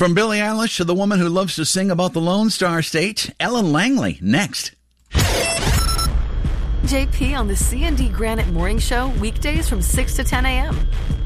From Billie Eilish to the woman who loves to sing about the Lone Star State, Ellen Langley, next. JP on the C&D Granite Morning Show, weekdays from 6 to 10 a.m.